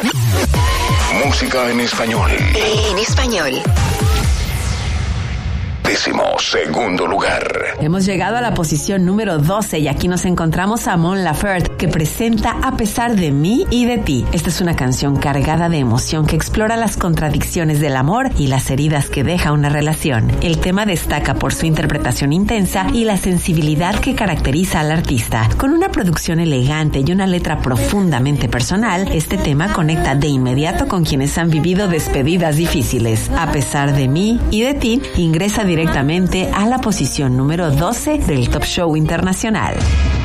Música en español. En español. 12º lugar. Hemos llegado a la posición número 12 y aquí nos encontramos a Mon Laferte, que presenta A pesar de mí y de ti. Esta es una canción cargada de emoción que explora las contradicciones del amor y las heridas que deja una relación. El tema destaca por su interpretación intensa y la sensibilidad que caracteriza al artista. Con una producción elegante y una letra profundamente personal, este tema conecta de inmediato con quienes han vivido despedidas difíciles. A pesar de mí y de ti, ingresa directamente a la posición número 12 del Top Show Internacional.